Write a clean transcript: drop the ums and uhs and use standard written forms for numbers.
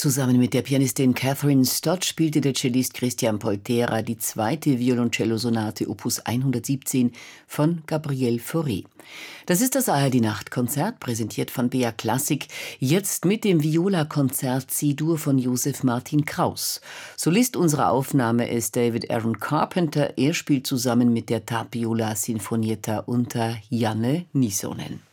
Zusammen mit der Pianistin Catherine Stott spielte der Cellist Christian Poltera die zweite Violoncellosonate Opus 117 von Gabriel Fauré. Das ist das ARD-Nachtkonzert, präsentiert von BR Klassik, jetzt mit dem Viola-Konzert C-Dur von Josef Martin Kraus. Solist unserer Aufnahme ist David Aaron Carpenter. Er spielt zusammen mit der Tapiola Sinfonietta unter Janne Nisonen.